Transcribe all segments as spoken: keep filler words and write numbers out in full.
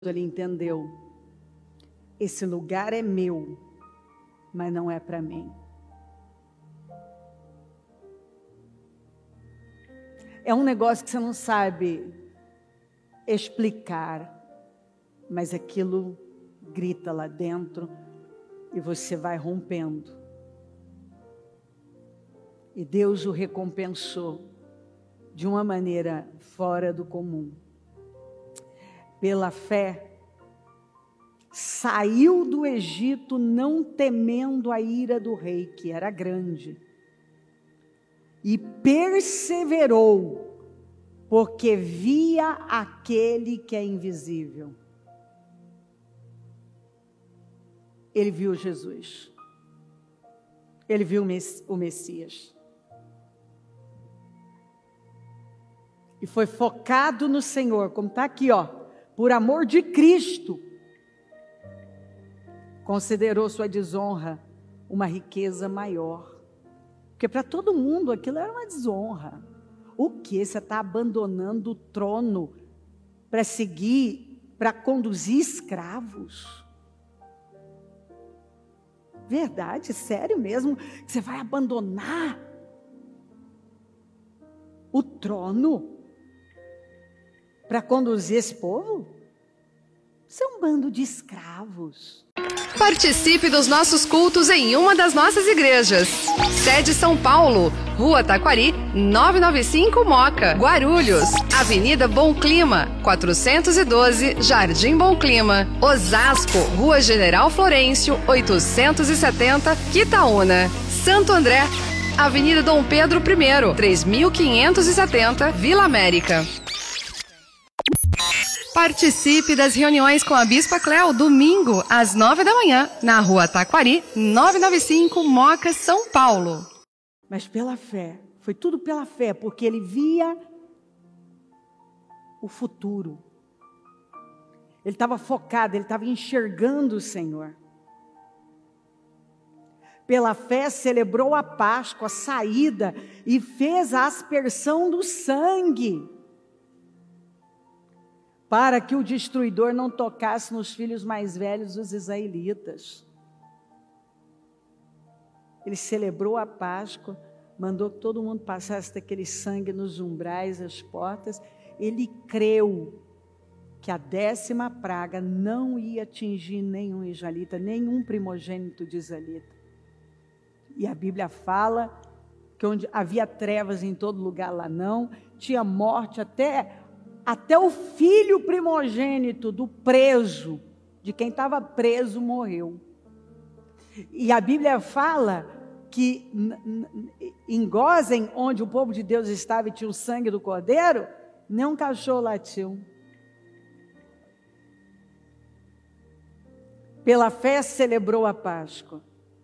ele entendeu: esse lugar é meu, mas não é para mim. É um negócio que você não sabe explicar, mas aquilo grita lá dentro e você vai rompendo. E Deus o recompensou de uma maneira fora do comum. Pela fé, saiu do Egito não temendo a ira do rei, que era grande, e perseverou, porque via aquele que é invisível. Ele viu Jesus. Ele viu o Messias. E foi focado no Senhor, como está aqui, ó, por amor de Cristo. Considerou sua desonra uma riqueza maior. Porque para todo mundo aquilo era uma desonra. O que? Você está abandonando o trono para seguir, para conduzir escravos? Verdade, sério mesmo? Você vai abandonar o trono para conduzir esse povo? Isso é um bando de escravos. Participe dos nossos cultos em uma das nossas igrejas. Sede São Paulo, Rua Taquari, novecentos e noventa e cinco Moca. Guarulhos, Avenida Bom Clima, quatrocentos e doze, Jardim Bom Clima. Osasco, Rua General Florencio, oitocentos e setenta, Quitaúna. Santo André, Avenida Dom Pedro I, três mil quinhentos e setenta, Vila América. Participe das reuniões com a Bispa Cléo, domingo, às nove da manhã, na Rua Taquari, novecentos e noventa e cinco, Moca, São Paulo. Mas pela fé, foi tudo pela fé, porque ele via o futuro. Ele estava focado, ele estava enxergando o Senhor. Pela fé, celebrou a Páscoa, a saída, e fez a aspersão do sangue, para que o destruidor não tocasse nos filhos mais velhos dos israelitas. Ele celebrou a Páscoa, mandou que todo mundo passasse daquele sangue nos umbrais, as portas. Ele creu que a décima praga não ia atingir nenhum israelita, nenhum primogênito de israelita. E a Bíblia fala que onde havia trevas em todo lugar, lá não, tinha morte até... Até o filho primogênito do preso, de quem estava preso, morreu. E a Bíblia fala que em Gósen, onde o povo de Deus estava e tinha o sangue do cordeiro, nem um cachorro latiu. Pela fé celebrou a Páscoa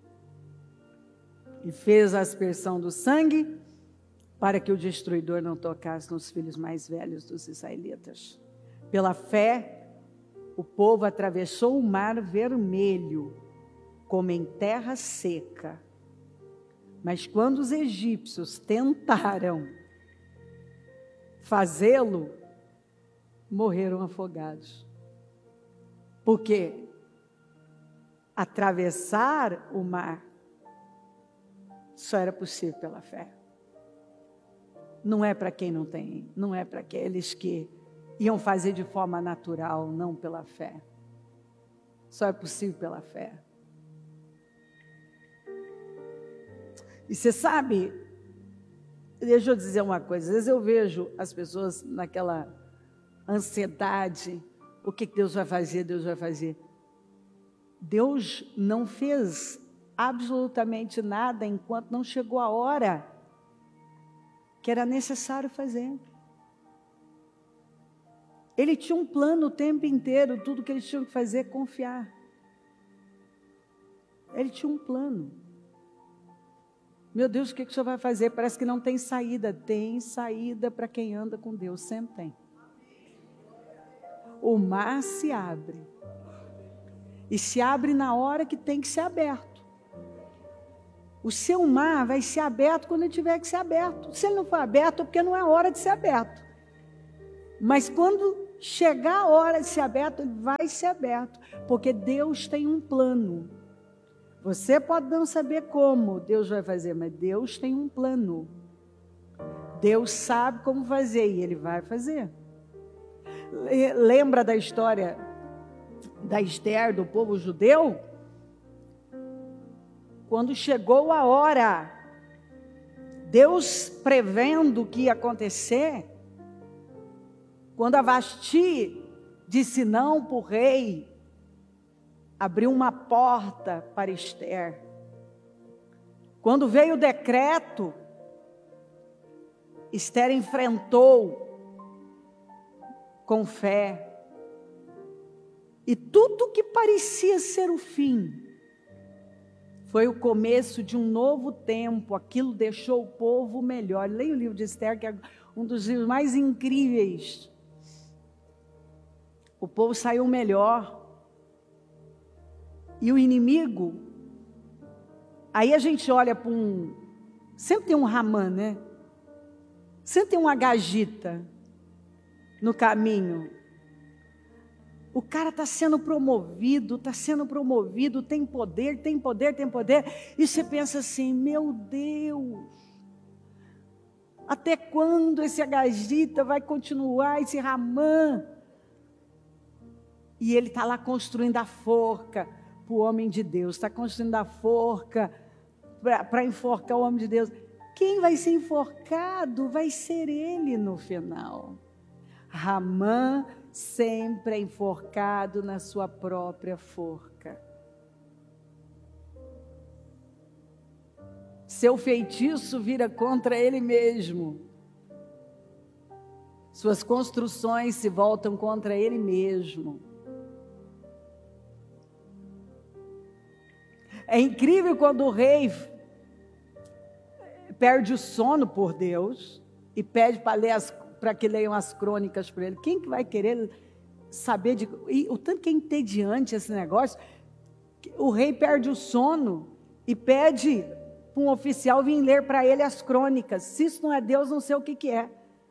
e fez a aspersão do sangue, para que o destruidor não tocasse nos filhos mais velhos dos israelitas. Pela fé, o povo atravessou o mar vermelho, como em terra seca. Mas quando os egípcios tentaram fazê-lo, morreram afogados. Porque atravessar o mar só era possível pela fé. Não é para quem não tem, não é para aqueles que iam fazer de forma natural, não pela fé. Só é possível pela fé. E você sabe, deixa eu dizer uma coisa, às vezes eu vejo as pessoas naquela ansiedade, o que Deus vai fazer, Deus vai fazer. Deus não fez absolutamente nada enquanto não chegou a hora que era necessário fazer. Ele tinha um plano o tempo inteiro, tudo que eles tinham que fazer é confiar. Ele tinha um plano. Meu Deus, o que, que o Senhor vai fazer? Parece que não tem saída. Tem saída para quem anda com Deus, sempre tem. O mar se abre. E se abre na hora que tem que ser aberto. O seu mar vai ser aberto quando ele tiver que ser aberto. Se ele não for aberto, é porque não é hora de ser aberto. Mas quando chegar a hora de ser aberto, ele vai ser aberto, porque Deus tem um plano. Você pode não saber como Deus vai fazer, mas Deus tem um plano. Deus sabe como fazer e Ele vai fazer. Lembra da história da Esther, do povo judeu? Quando chegou a hora, Deus prevendo o que ia acontecer, quando a Vasti disse não para o rei, abriu uma porta para Esther. Quando veio o decreto, Esther enfrentou com fé. E tudo que parecia ser o fim, foi o começo de um novo tempo. Aquilo deixou o povo melhor. Leia o livro de Esther, que é um dos livros mais incríveis. O povo saiu melhor. E o inimigo, aí a gente olha para um, sempre tem um Hamã, né? Sempre tem um Agagita no caminho. O cara está sendo promovido, está sendo promovido, tem poder, tem poder, tem poder. E você pensa assim, meu Deus, até quando esse Agagita vai continuar, esse Hamã? E ele está lá construindo a forca para o homem de Deus, está construindo a forca para enforcar o homem de Deus. Quem vai ser enforcado vai ser ele no final. Hamã sempre é enforcado na sua própria forca. Seu feitiço vira contra ele mesmo. Suas construções se voltam contra ele mesmo. É incrível quando o rei perde o sono por Deus e pede para ler as, para que leiam as crônicas para ele. Quem que vai querer saber de... E o tanto que é entediante esse negócio. O rei perde o sono e pede para um oficial vir ler para ele as crônicas. Se isso não é Deus, não sei o que que é.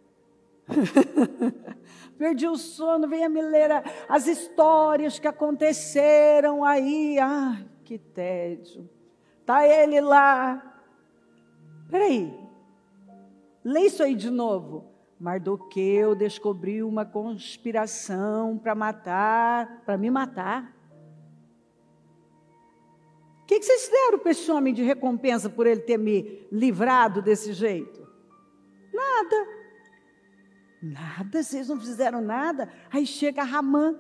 Perdi o sono, venha me ler as histórias que aconteceram aí. Ai, que tédio. Está ele lá. Peraí, lê isso aí de novo. Mardoqueu descobriu uma conspiração para matar, para me matar. O que, que vocês deram para esse homem de recompensa por ele ter me livrado desse jeito? Nada. Nada, vocês não fizeram nada. Aí chega Hamã.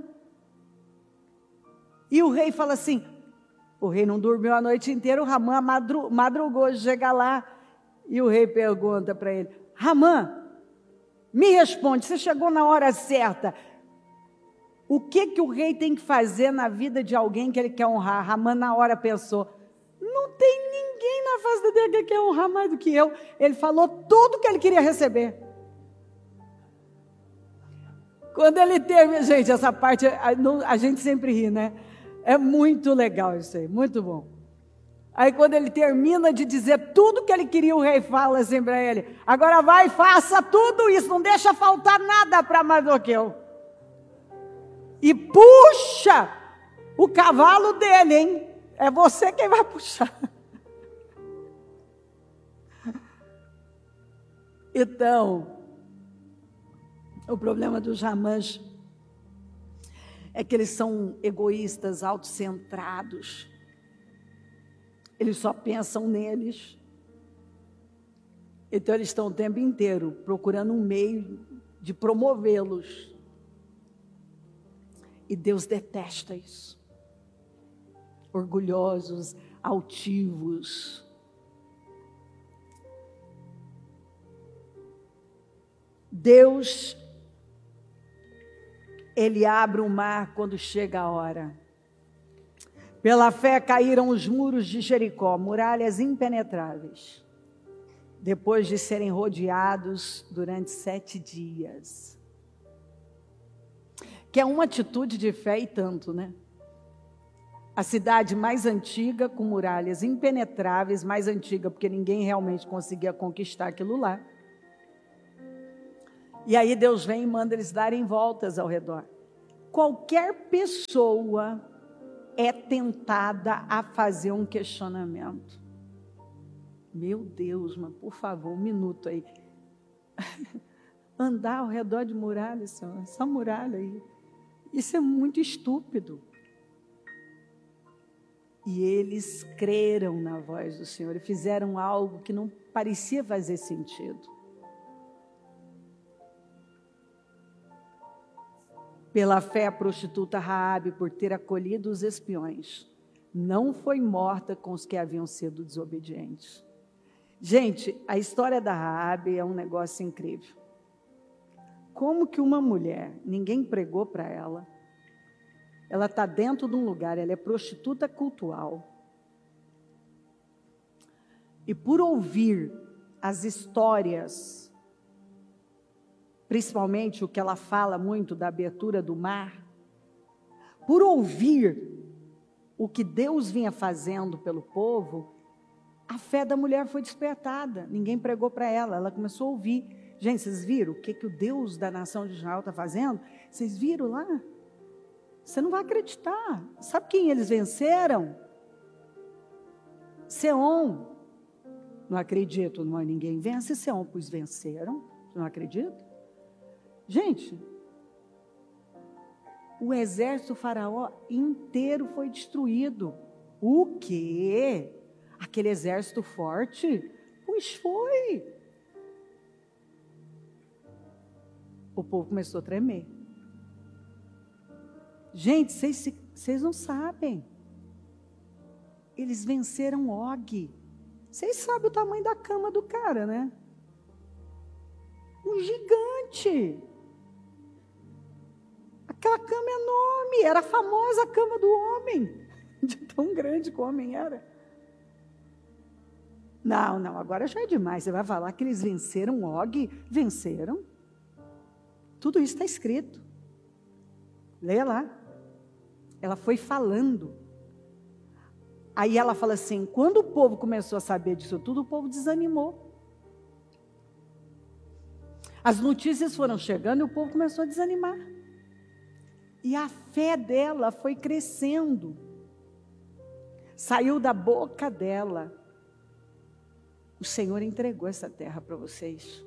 E o rei fala assim, o rei não dormiu a noite inteira, o Hamã madru, madrugou, chega lá. E o rei pergunta para ele, Hamã, me responde, você chegou na hora certa. O que que o rei tem que fazer na vida de alguém que ele quer honrar? Hamã na hora pensou, não tem ninguém na face da terra que quer honrar mais do que eu. Ele falou tudo que ele queria receber. Quando ele teve, gente, essa parte, a, a gente sempre ri, né? É muito legal isso aí, muito bom. Aí quando ele termina de dizer tudo que ele queria, o rei fala assim para ele, agora vai, faça tudo isso, não deixa faltar nada para Mardoqueu. E puxa o cavalo dele, hein? É você quem vai puxar. Então, o problema dos Hamãs é que eles são egoístas, autocentrados. Eles só pensam neles. Então eles estão o tempo inteiro procurando um meio de promovê-los. E Deus detesta isso. Orgulhosos, altivos. Deus, Ele abre o mar quando chega a hora. Pela fé caíram os muros de Jericó, muralhas impenetráveis, depois de serem rodeados durante sete dias. Que é uma atitude de fé e tanto, né? A cidade mais antiga, com muralhas impenetráveis, mais antiga porque ninguém realmente conseguia conquistar aquilo lá. E aí Deus vem e manda eles darem voltas ao redor. Qualquer pessoa é tentada a fazer um questionamento. Meu Deus, mas por favor, um minuto aí. Andar ao redor de muralha, Senhor, essa muralha aí. Isso é muito estúpido. E eles creram na voz do Senhor e fizeram algo que não parecia fazer sentido. Pela fé, a prostituta Raabe, por ter acolhido os espiões, não foi morta com os que haviam sido desobedientes. Gente, a história da Raabe é um negócio incrível. Como que uma mulher, ninguém pregou para ela, ela está dentro de um lugar, ela é prostituta cultual. E por ouvir as histórias, principalmente o que ela fala muito da abertura do mar, por ouvir o que Deus vinha fazendo pelo povo, a fé da mulher foi despertada. Ninguém pregou para ela, ela começou a ouvir. Gente, vocês viram o que, que o Deus da nação de Israel está fazendo? Vocês viram lá? Você não vai acreditar. Sabe quem eles venceram? Seom. Não acredito, não, ninguém vence Seom, pois venceram. Não acredito? Gente, o exército do faraó inteiro foi destruído. O quê? Aquele exército forte? Pois foi. O povo começou a tremer. Gente, vocês, vocês não sabem. Eles venceram Og. Vocês sabem o tamanho da cama do cara, né? Um gigante. Aquela cama enorme. Era a famosa cama do homem. De tão grande que o homem era. Não, não, agora já é demais. Você vai falar que eles venceram Og? Venceram. Tudo isso está escrito. Leia lá. Ela foi falando. Aí ela fala assim, quando o povo começou a saber disso tudo, o povo desanimou. As notícias foram chegando e o povo começou a desanimar. E a fé dela foi crescendo. Saiu da boca dela. O Senhor entregou essa terra para vocês.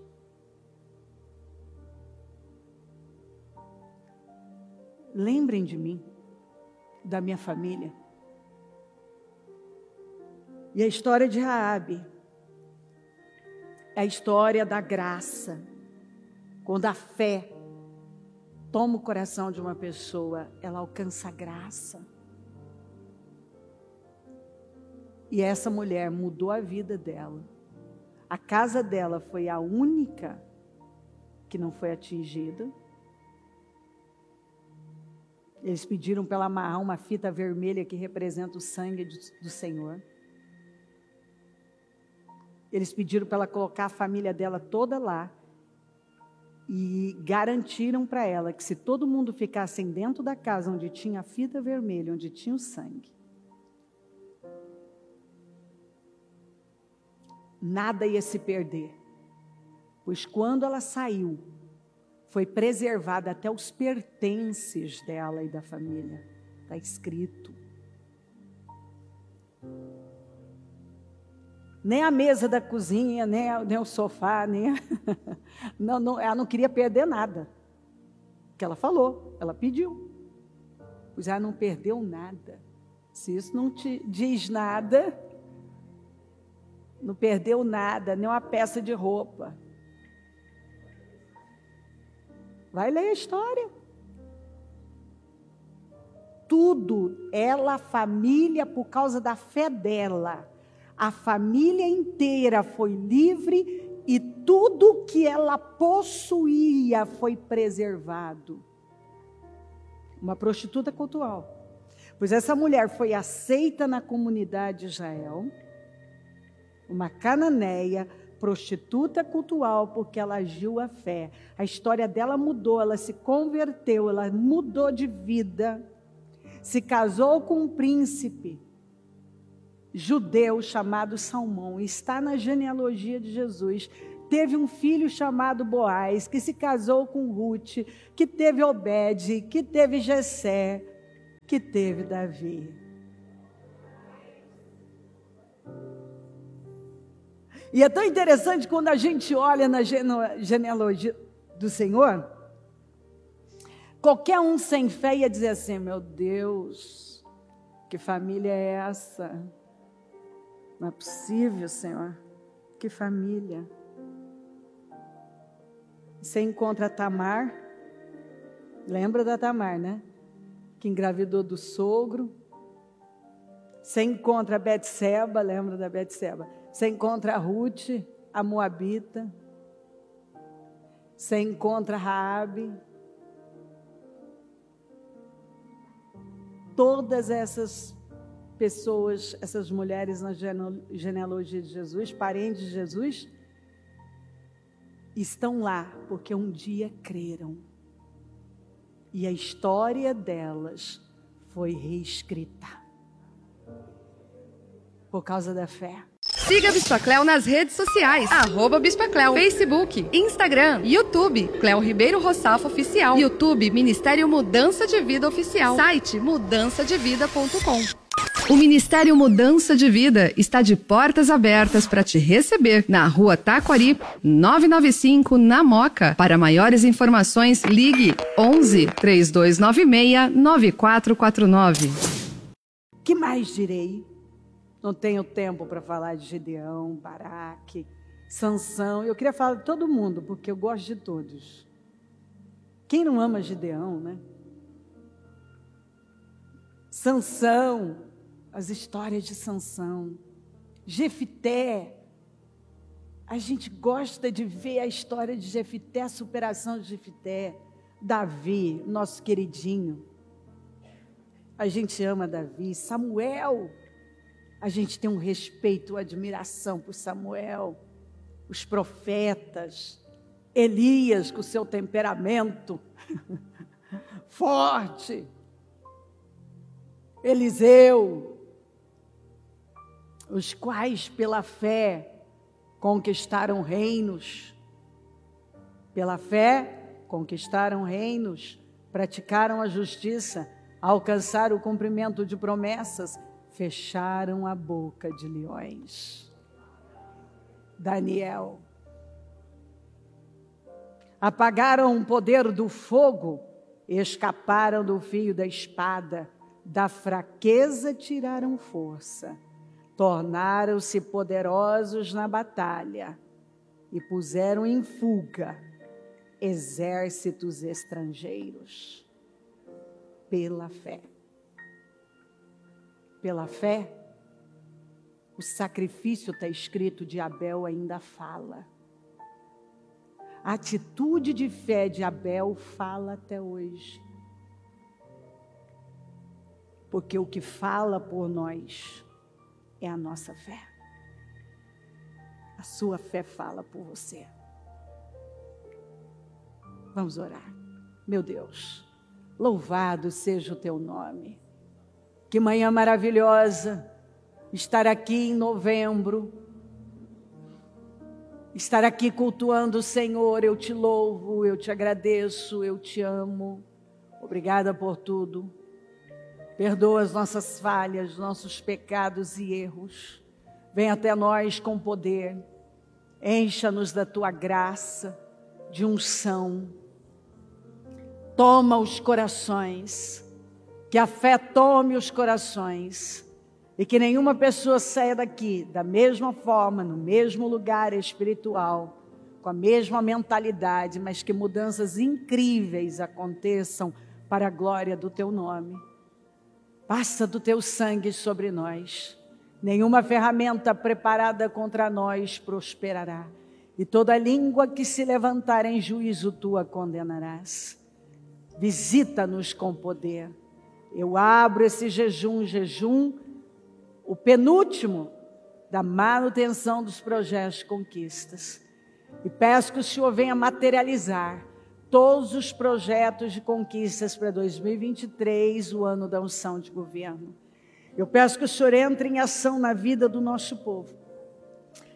Lembrem de mim, da minha família. E a história de Raabe é a história da graça. Quando a fé toma o coração de uma pessoa, ela alcança a graça. E essa mulher mudou a vida dela. A casa dela foi a única que não foi atingida. Eles pediram para ela amarrar uma fita vermelha que representa o sangue do Senhor. Eles pediram para ela colocar a família dela toda lá. E garantiram para ela que se todo mundo ficasse dentro da casa onde tinha a fita vermelha, onde tinha o sangue, nada ia se perder. Pois quando ela saiu, foi preservada até os pertences dela e da família. Está escrito. Nem a mesa da cozinha, nem, a, nem o sofá, nem a... não, não, ela não queria perder nada. Que ela falou, ela pediu. Pois ela não perdeu nada. Se isso não te diz nada, não perdeu nada, nem uma peça de roupa. Vai ler a história. Tudo, ela, a família, por causa da fé dela, a família inteira foi livre e tudo que ela possuía foi preservado. Uma prostituta cultual. Pois essa mulher foi aceita na comunidade de Israel, uma cananeia, prostituta cultual, porque ela agiu a fé. A história dela mudou, ela se converteu, ela mudou de vida, se casou com um príncipe judeu chamado Salmão, está na genealogia de Jesus, teve um filho chamado Boaz, que se casou com Ruth, que teve Obed, que teve Jessé, que teve Davi. E é tão interessante quando a gente olha na genealogia do Senhor, qualquer um sem fé ia dizer assim: meu Deus, que família é essa? Não é possível, Senhor, que família. Você encontra Tamar, lembra da Tamar, né? Que engravidou do sogro. Você encontra Betseba, lembra da Betseba? Você encontra Ruth, a Moabita. Você encontra Raabe. Todas essas pessoas, essas mulheres na genealogia de Jesus, parentes de Jesus, estão lá porque um dia creram. E a história delas foi reescrita por causa da fé. Siga a Bispa Cleo nas redes sociais, arroba Bispa Cleo, Facebook, Instagram, YouTube, Cleo Ribeiro Rossafo Oficial, YouTube, Ministério Mudança de Vida Oficial, site mudança de vida ponto com. O Ministério Mudança de Vida está de portas abertas para te receber na Rua Taquari, novecentos e noventa e cinco, na Moca. Para maiores informações, ligue onze, três dois nove seis, nove quatro quatro nove. Que mais direi? Não tenho tempo para falar de Gideão, Baraque, Sansão. Eu queria falar de todo mundo, porque eu gosto de todos. Quem não ama Gideão, né? Sansão, as histórias de Sansão. Jefité. A gente gosta de ver a história de Jefité, a superação de Jefité. Davi, nosso queridinho. A gente ama Davi. Samuel. A gente tem um respeito, uma admiração por Samuel, os profetas, Elias com seu temperamento forte, Eliseu, os quais pela fé conquistaram reinos, pela fé conquistaram reinos, praticaram a justiça, alcançaram o cumprimento de promessas, fecharam a boca de leões. Daniel. Apagaram o poder do fogo, escaparam do fio da espada, da fraqueza tiraram força, tornaram-se poderosos na batalha e puseram em fuga exércitos estrangeiros. Pela fé. Pela fé, o sacrifício está escrito de Abel ainda fala. A atitude de fé de Abel fala até hoje. Porque o que fala por nós é a nossa fé. A sua fé fala por você. Vamos orar. Meu Deus, louvado seja o teu nome. Que manhã maravilhosa estar aqui em novembro, estar aqui cultuando o Senhor. Eu te louvo, eu te agradeço, eu te amo. Obrigada por tudo. Perdoa as nossas falhas, nossos pecados e erros. Vem até nós com poder. Encha-nos da tua graça, de unção. Toma os corações. Que a fé tome os corações e que nenhuma pessoa saia daqui da mesma forma, no mesmo lugar espiritual, com a mesma mentalidade, mas que mudanças incríveis aconteçam para a glória do teu nome. Passa do teu sangue sobre nós. Nenhuma ferramenta preparada contra nós prosperará. E toda língua que se levantar em juízo tu a condenarás. Visita-nos com poder. Eu abro esse jejum, jejum, o penúltimo da manutenção dos projetos de conquistas. E peço que o Senhor venha materializar todos os projetos de conquistas para dois mil e vinte e três, o ano da unção de governo. Eu peço que o Senhor entre em ação na vida do nosso povo.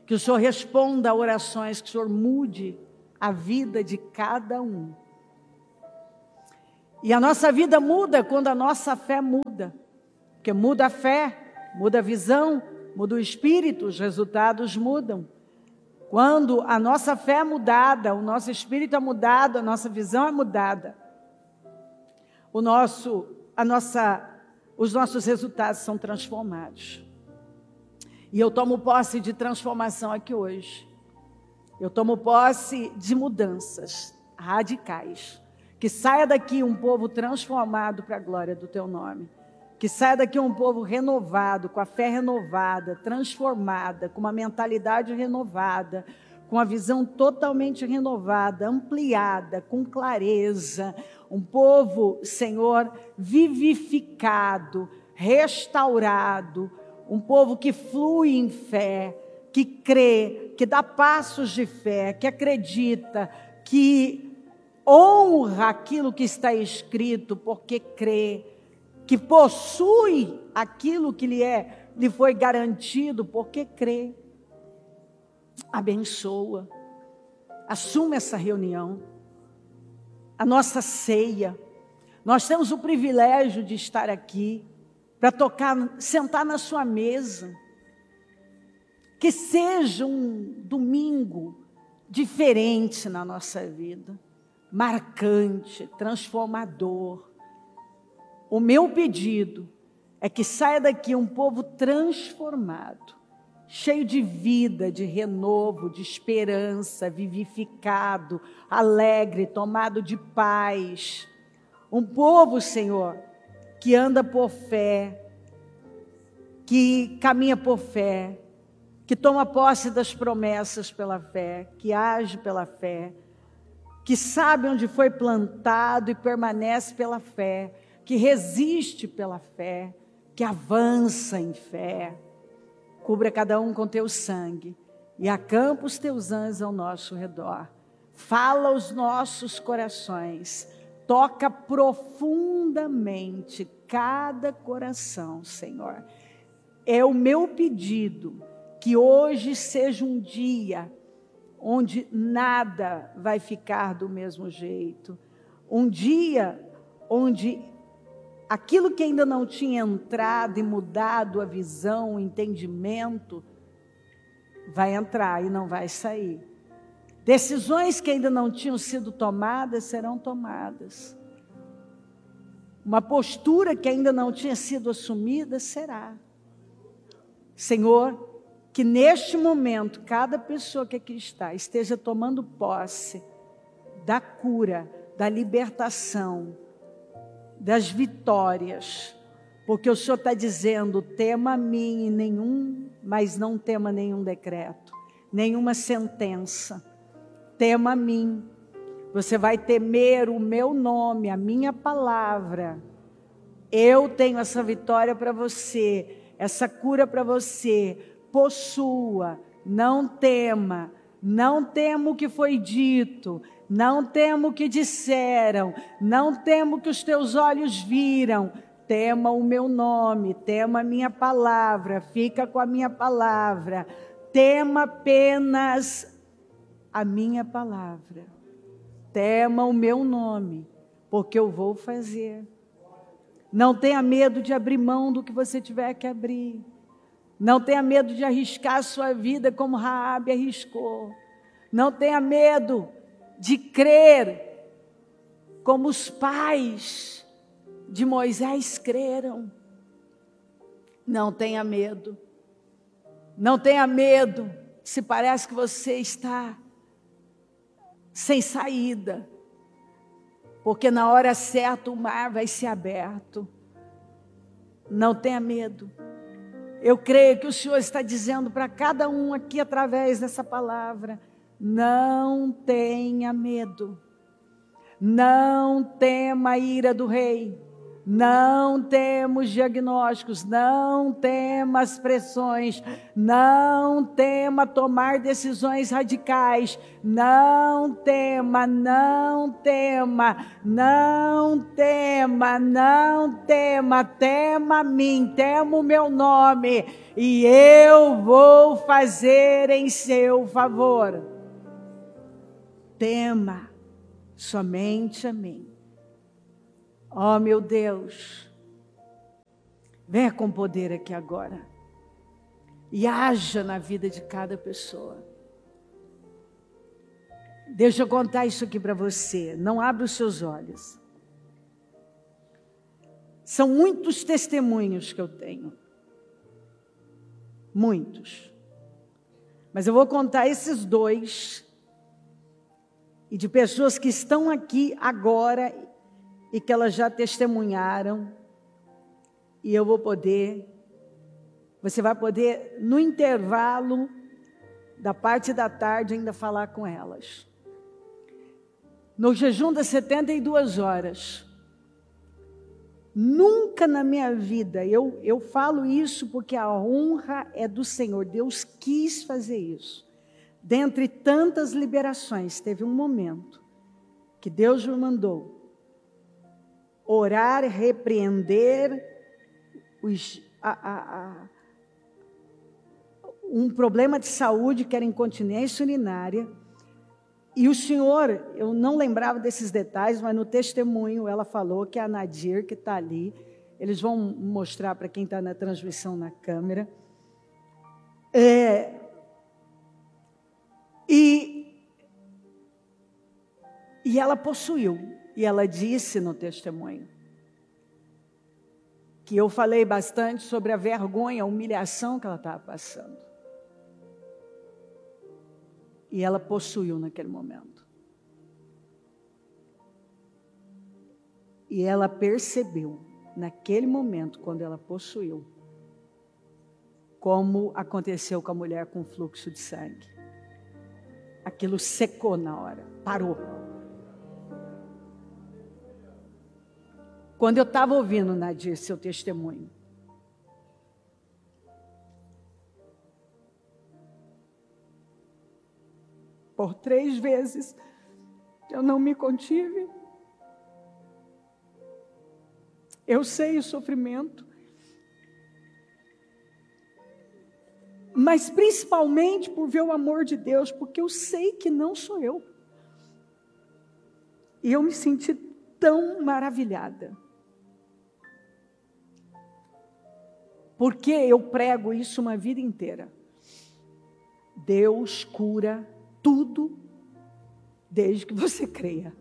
Que o Senhor responda a orações, que o Senhor mude a vida de cada um. E a nossa vida muda quando a nossa fé muda. Porque muda a fé, muda a visão, muda o espírito, os resultados mudam. Quando a nossa fé é mudada, o nosso espírito é mudado, a nossa visão é mudada, o nosso, a nossa, os nossos resultados são transformados. E eu tomo posse de transformação aqui hoje. Eu tomo posse de mudanças radicais. Que saia daqui um povo transformado para a glória do Teu nome. Que saia daqui um povo renovado, com a fé renovada, transformada, com uma mentalidade renovada, com a visão totalmente renovada, ampliada, com clareza. Um povo, Senhor, vivificado, restaurado. Um povo que flui em fé, que crê, que dá passos de fé, que acredita, que honra aquilo que está escrito, porque crê, que possui aquilo que lhe, é, lhe foi garantido, porque crê. Abençoa, assuma essa reunião, a nossa ceia. Nós temos o privilégio de estar aqui, para tocar, sentar na sua mesa. Que seja um domingo diferente na nossa vida, marcante, transformador. O meu pedido é que saia daqui um povo transformado, cheio de vida, de renovo, de esperança, vivificado, alegre, tomado de paz. Um povo, Senhor, que anda por fé, que caminha por fé, que toma posse das promessas pela fé, que age pela fé, que sabe onde foi plantado e permanece pela fé, que resiste pela fé, que avança em fé. Cubra cada um com teu sangue e acampa os teus anjos ao nosso redor. Fala aos nossos corações, toca profundamente cada coração, Senhor. É o meu pedido, que hoje seja um dia onde nada vai ficar do mesmo jeito. Um dia onde aquilo que ainda não tinha entrado e mudado a visão, o entendimento, vai entrar e não vai sair. Decisões que ainda não tinham sido tomadas serão tomadas. Uma postura que ainda não tinha sido assumida será. Senhor, que neste momento, cada pessoa que aqui está, esteja tomando posse da cura, da libertação, das vitórias, porque o Senhor está dizendo, tema a mim e nenhum, mas não tema nenhum decreto, nenhuma sentença, tema a mim. Você vai temer o meu nome, a minha palavra. Eu tenho essa vitória para você, essa cura para você. Possua, não tema, não tema o que foi dito, não tema o que disseram, não tema o que os teus olhos viram. Tema o meu nome, tema a minha palavra, fica com a minha palavra. Tema apenas a minha palavra. Tema o meu nome, porque eu vou fazer. Não tenha medo de abrir mão do que você tiver que abrir. Não tenha medo de arriscar a sua vida como Raabe arriscou. Não tenha medo de crer como os pais de Moisés creram. Não tenha medo. Não tenha medo se parece que você está sem saída. Porque na hora certa o mar vai ser aberto. Não tenha medo. Eu creio que o Senhor está dizendo para cada um aqui através dessa palavra, não tenha medo, não tema a ira do rei, Não temos diagnósticos, não temos pressões, não tema tomar decisões radicais, não tema, não tema, não tema, não tema, tema a mim, tema o meu nome e eu vou fazer em seu favor. Tema somente a mim. Oh, meu Deus, venha com poder aqui agora e haja na vida de cada pessoa. Deixa eu contar isso aqui para você, não abra os seus olhos. São muitos testemunhos que eu tenho, muitos, mas eu vou contar esses dois, e de pessoas que estão aqui agora e que elas já testemunharam, e eu vou poder, você vai poder, no intervalo da parte da tarde, ainda falar com elas. No jejum das setenta e duas horas, nunca na minha vida, eu, eu falo isso porque a honra é do Senhor, Deus quis fazer isso. Dentre tantas liberações, teve um momento que Deus me mandou orar, repreender os, a, a, a, um problema de saúde que era incontinência urinária. E o Senhor, eu não lembrava desses detalhes, mas no testemunho ela falou que a Nadir, que está ali, eles vão mostrar para quem está na transmissão na câmera. É, e, e ela possuiu. E ela disse no testemunho que eu falei bastante sobre a vergonha, a humilhação que ela estava passando. E ela possuiu naquele momento. E ela percebeu, naquele momento, quando ela possuiu, como aconteceu com a mulher com fluxo de sangue. Aquilo secou na hora, parou. Quando eu estava ouvindo, Nadir, seu testemunho, por três vezes eu não me contive. Eu sei o sofrimento, mas principalmente por ver o amor de Deus, porque eu sei que não sou eu. E eu me senti tão maravilhada. Porque eu prego isso uma vida inteira. Deus cura tudo, desde que você creia.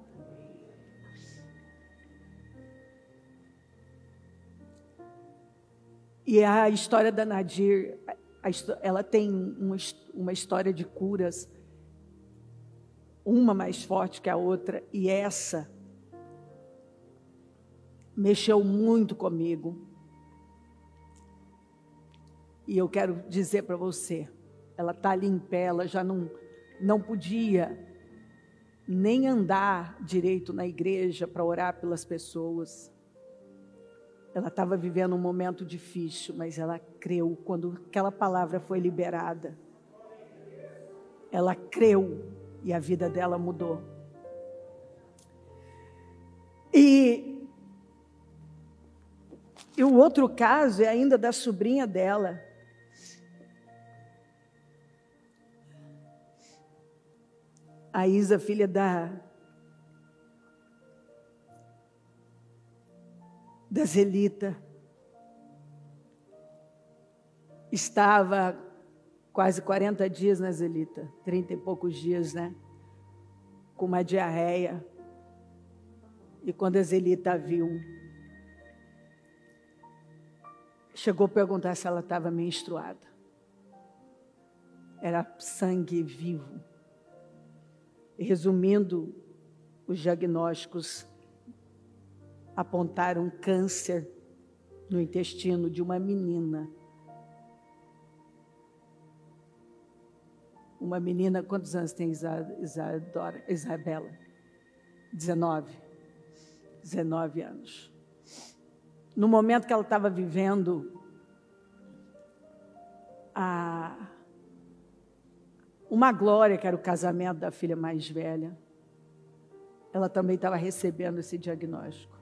E a história da Nadir, ela tem uma, uma história de curas, uma mais forte que a outra, e essa mexeu muito comigo. E eu quero dizer para você, ela está ali em pé, ela já não, não podia nem andar direito na igreja para orar pelas pessoas. Ela estava vivendo um momento difícil, mas ela creu quando aquela palavra foi liberada. Ela creu e a vida dela mudou. E, e o outro caso é ainda da sobrinha dela. A Isa, filha da, da Zelita, estava quase quarenta dias na Zelita, trinta e poucos dias, né? Com uma diarreia. E quando a Zelita viu, chegou a perguntar se ela estava menstruada. Era sangue vivo. Resumindo, os diagnósticos apontaram câncer no intestino de uma menina. Uma menina, quantos anos tem Isadora, Isabela? dezenove. dezenove anos. no momento que ela estava vivendo a, uma glória, que era o casamento da filha mais velha, ela também estava recebendo esse diagnóstico.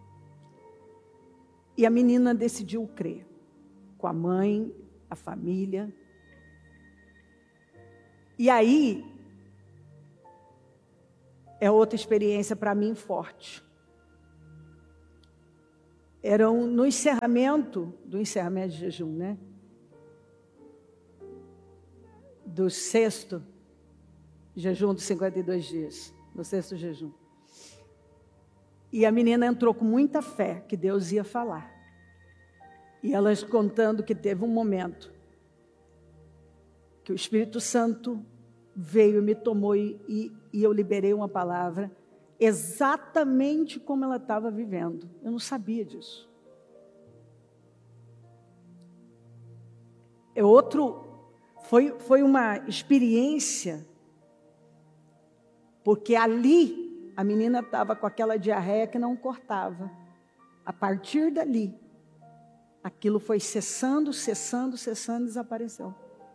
E a menina decidiu crer, com a mãe, a família. E aí, é outra experiência para mim forte. Era um, no encerramento, do encerramento de jejum, né? Do sexto jejum dos cinquenta e dois dias, do sexto jejum. E a menina entrou com muita fé que Deus ia falar. E elas contando que teve um momento que o Espírito Santo veio, me tomou e, e, e eu liberei uma palavra exatamente como ela estava vivendo. Eu não sabia disso. É outro, foi, foi uma experiência, porque ali a menina estava com aquela diarreia que não cortava. A partir dali, aquilo foi cessando, cessando, cessando e desapareceu.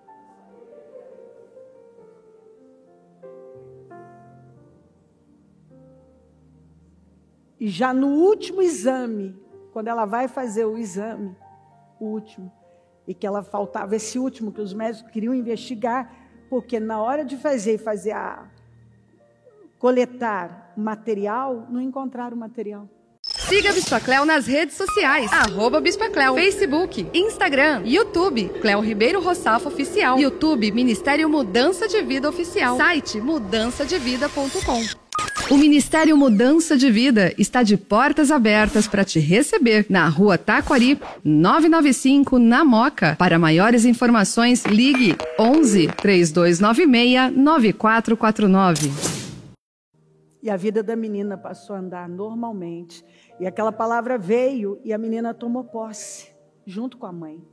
E já no último exame, quando ela vai fazer o exame, o último, e que ela faltava esse último, que os médicos queriam investigar, porque na hora de fazer, fazer a, coletar material, não encontraram o material. Siga a Bispa Cleo nas redes sociais, arroba Bispa Cleo, Facebook, Instagram, YouTube, Cleo Ribeiro Roçafo Oficial, YouTube, Ministério Mudança de Vida Oficial, site mudança de vida ponto com. O Ministério Mudança de Vida está de portas abertas para te receber na Rua Taquari, novecentos e noventa e cinco, na Moca. Para maiores informações, ligue onze, três dois nove seis, nove quatro quatro nove. E a vida da menina passou a andar normalmente. E aquela palavra veio e a menina tomou posse, junto com a mãe.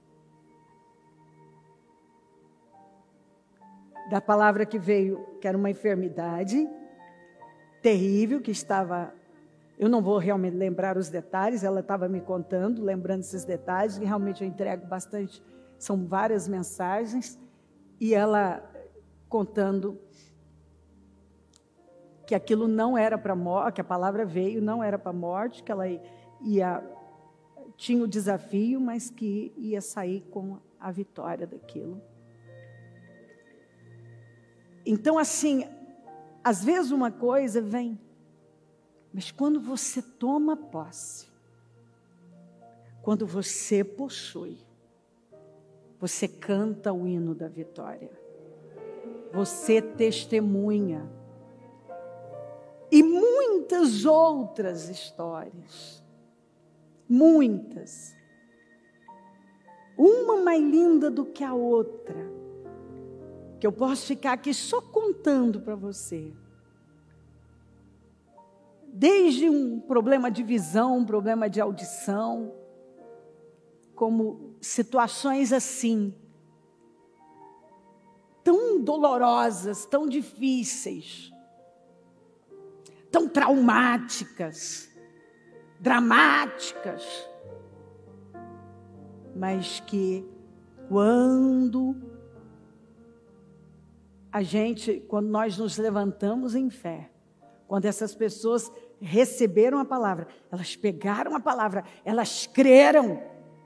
Da palavra que veio, que era uma enfermidade terrível, que estava... Eu não vou realmente lembrar os detalhes, ela estava me contando, lembrando esses detalhes, e realmente eu entrego bastante, são várias mensagens, e ela contando que aquilo não era para morte, que a palavra veio, não era para morte, que ela ia, tinha o desafio, mas que ia sair com a vitória daquilo. Então, assim, às vezes uma coisa vem, mas quando você toma posse, quando você possui, você canta o hino da vitória, você testemunha, e muitas outras histórias, muitas, uma mais linda do que a outra, que eu posso ficar aqui só contando para você. Desde um problema de visão, um problema de audição, como situações assim, tão dolorosas, tão difíceis, tão traumáticas, dramáticas, mas que quando a gente, quando nós nos levantamos em fé, quando essas pessoas receberam a palavra, elas pegaram a palavra, elas creram,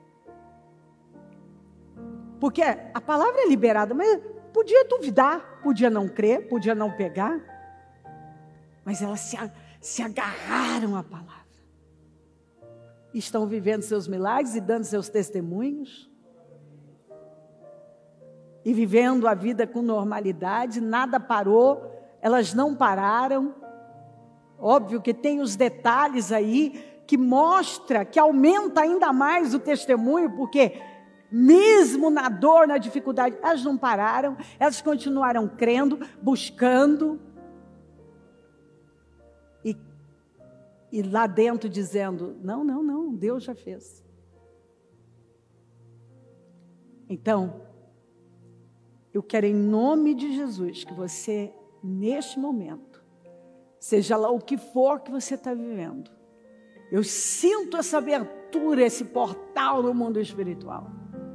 porque a palavra é liberada, mas podia duvidar, podia não crer, podia não pegar, mas elas se, se agarraram à palavra. Estão vivendo seus milagres e dando seus testemunhos. E vivendo a vida com normalidade, nada parou, elas não pararam. Óbvio que tem os detalhes aí que mostra, que aumenta ainda mais o testemunho, porque mesmo na dor, na dificuldade, elas não pararam, elas continuaram crendo, buscando. E, e lá dentro dizendo, não, não, não, Deus já fez. Então, eu quero em nome de Jesus que você, neste momento, seja lá o que for que você está vivendo, eu sinto essa abertura abertura, esse portal no mundo espiritual.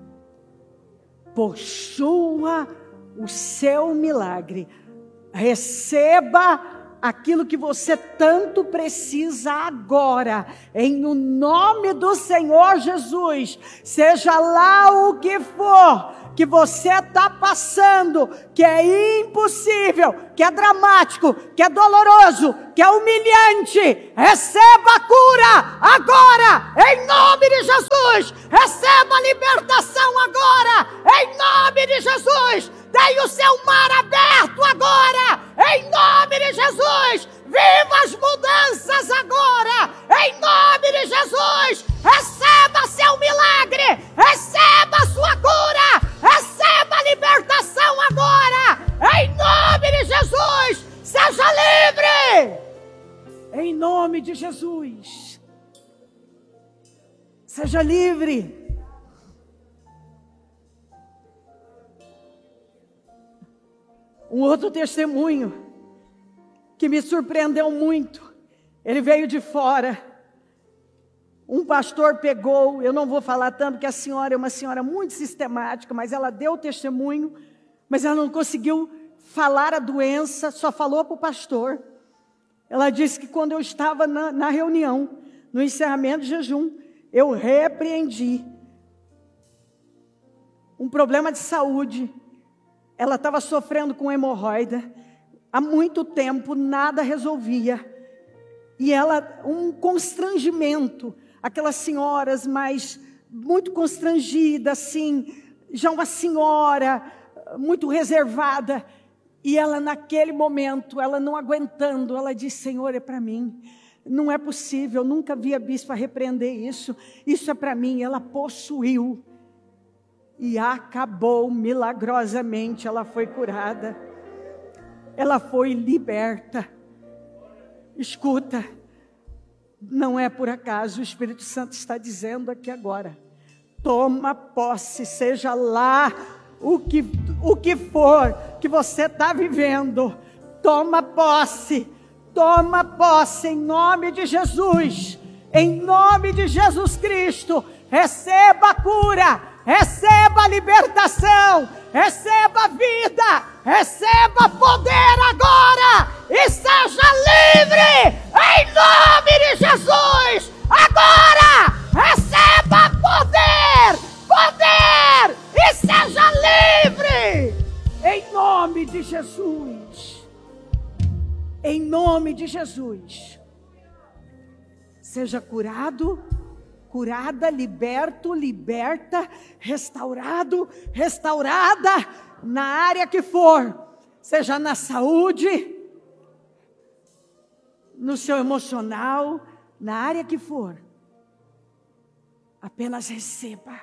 Possua o seu milagre. Receba aquilo que você tanto precisa agora, em o nome do Senhor Jesus. Seja lá o que for que você está passando, que é impossível, que é dramático, que é doloroso, que é humilhante, receba a cura agora, em nome de Jesus. Receba a libertação agora, em nome de Jesus. Tem o seu mar aberto agora, em nome de Jesus. Viva as mudanças agora, em nome de Jesus. Receba seu milagre, receba a sua cura, receba a libertação agora, em nome de Jesus. Seja livre, em nome de Jesus. Seja livre. Um outro testemunho que me surpreendeu muito. Ele veio de fora. Um pastor pegou, eu não vou falar tanto, porque a senhora é uma senhora muito sistemática, mas ela deu o testemunho, mas ela não conseguiu falar a doença, só falou para o pastor. Ela disse que quando eu estava na, na reunião, no encerramento de jejum, eu repreendi um problema de saúde. Ela estava sofrendo com hemorroida há muito tempo, nada resolvia. E ela, um constrangimento, aquelas senhoras mais, muito constrangidas, assim, já uma senhora muito reservada. E ela naquele momento, ela não aguentando, ela disse: Senhor, é para mim. Não é possível, eu nunca vi a bispa repreender isso. Isso é para mim. Ela possuiu. E acabou milagrosamente, ela foi curada. Ela foi liberta. Escuta, não é por acaso, o Espírito Santo está dizendo aqui agora. Toma posse, seja lá o que, o que for que você está vivendo. Toma posse, toma posse em nome de Jesus. Em nome de Jesus Cristo, receba a cura. Receba a libertação, receba a vida, receba poder agora e seja livre, em nome de Jesus. Agora, receba poder, poder e seja livre, em nome de Jesus. Em nome de Jesus. Seja curado, curada, liberto, liberta, restaurado, restaurada, na área que for, seja na saúde, no seu emocional, na área que for, apenas receba,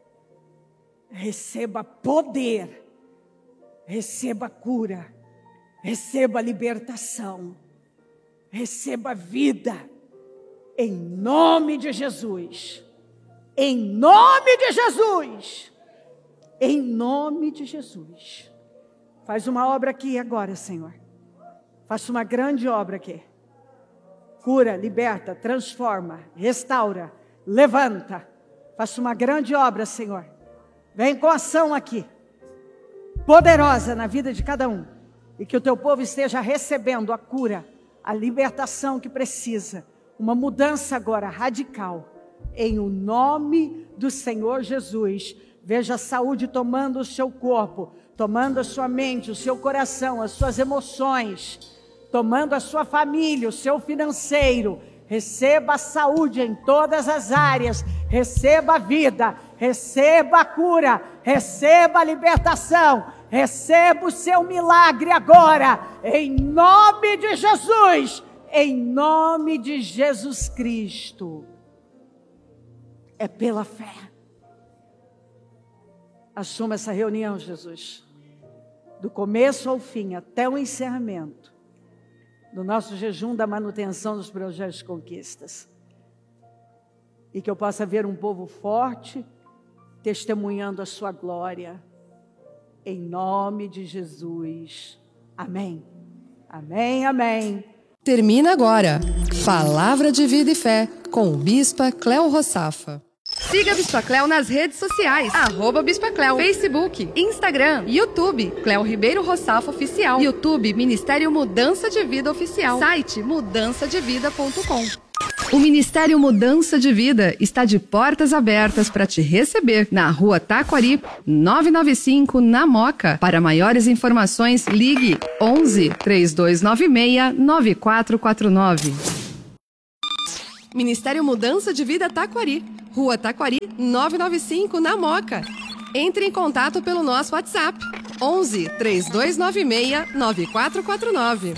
receba poder, receba cura, receba libertação, receba vida, em nome de Jesus, em nome de Jesus, em nome de Jesus. Faz uma obra aqui agora, Senhor. Faça uma grande obra aqui. Cura, liberta, transforma, restaura, levanta. Faça uma grande obra, Senhor. Vem com ação aqui, poderosa na vida de cada um. E que o teu povo esteja recebendo a cura, a libertação que precisa. Uma mudança agora radical, em o nome do Senhor Jesus. Veja a saúde tomando o seu corpo, tomando a sua mente, o seu coração, as suas emoções, tomando a sua família, o seu financeiro. Receba a saúde em todas as áreas, receba a vida, receba a cura, receba a libertação, receba o seu milagre agora, em nome de Jesus. Em nome de Jesus Cristo. É pela fé. Assuma essa reunião, Jesus. Do começo ao fim, até o encerramento do nosso jejum da manutenção dos projetos de conquistas. E que eu possa ver um povo forte, testemunhando a sua glória. Em nome de Jesus. Amém. Amém, amém. Termina agora Palavra de Vida e Fé, com o Bispa Cléo Rossafa. Siga a Bispa Cléo nas redes sociais, arroba Bispa Cléo, Facebook, Instagram, YouTube, Cléo Ribeiro Rossafa Oficial, YouTube, Ministério Mudança de Vida Oficial, site mudança de vida ponto com. O Ministério Mudança de Vida está de portas abertas para te receber na Rua Taquari, novecentos e noventa e cinco, na Moca. Para maiores informações, ligue onze, três dois nove seis, nove quatro quatro nove. Ministério Mudança de Vida Taquari, Rua Taquari, novecentos e noventa e cinco, na Moca. Entre em contato pelo nosso WhatsApp, onze, três dois nove seis, nove quatro quatro nove.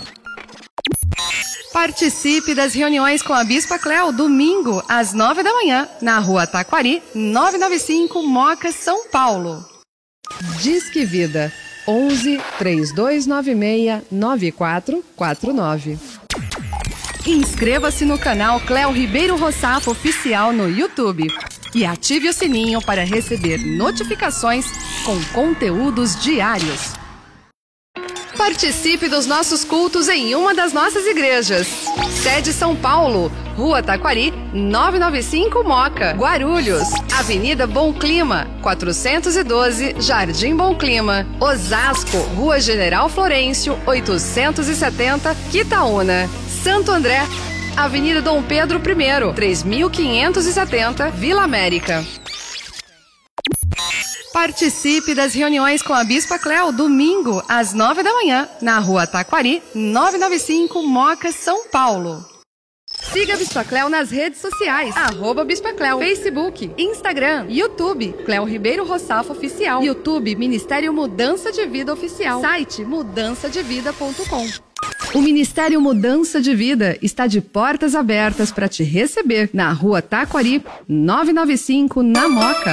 Participe das reuniões com a Bispa Cléo, domingo, às nove da manhã, na Rua Taquari, novecentos e noventa e cinco, Moca, São Paulo. Disque Vida, onze, três dois nove seis, nove quatro quatro nove. Inscreva-se no canal Cléo Ribeiro Rossafa Oficial no YouTube e ative o sininho para receber notificações com conteúdos diários. Participe dos nossos cultos em uma das nossas igrejas. Sede São Paulo, Rua Taquari, novecentos e noventa e cinco, Moca. Guarulhos, Avenida Bom Clima, quatrocentos e doze, Jardim Bom Clima. Osasco, Rua General Florencio, oitocentos e setenta, Quitaúna. Santo André, Avenida Dom Pedro I, três mil quinhentos e setenta, Vila América. Participe das reuniões com a Bispa Cléo, domingo, às nove da manhã, na Rua Taquari, novecentos e noventa e cinco, Moca, São Paulo. Siga a Bispa Cléo nas redes sociais, arroba Bispa Cléo, Facebook, Instagram, YouTube, Cléo Ribeiro Rossafa Oficial, YouTube, Ministério Mudança de Vida Oficial, site mudança de vida ponto com. O Ministério Mudança de Vida está de portas abertas para te receber na Rua Taquari, novecentos e noventa e cinco, na Moca.